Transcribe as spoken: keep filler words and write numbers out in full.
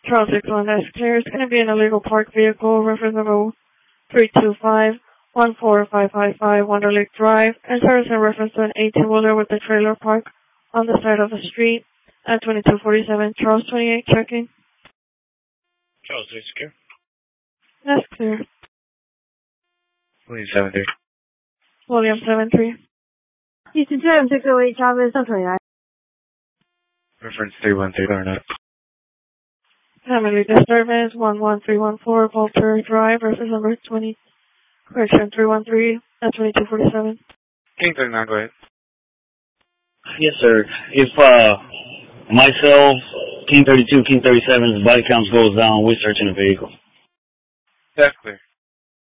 Charles Dixon, that's clear. It's going to be an illegal parked vehicle, reference number three two five, one four five five five, Wonder Lake Drive, and service in reference to an eighteen-wheeler with a trailer park on the side of the street at twenty-two forty-seven Charles twenty-eight, checking. Charles, is it clear? That's clear. William seven three. William seven three. Houston two M six oh eight Chavez, South twenty-nine. Reference three one three, or not. Family disturbance, one one three one four, Vulture Drive, reference number twenty, correction, three one three, at twenty-two forty-seven. King thirty-nine, go ahead. Yes, sir. If, uh, myself, King thirty-two, King thirty-seven's body counts goes down, we're searching the vehicle. That's clear.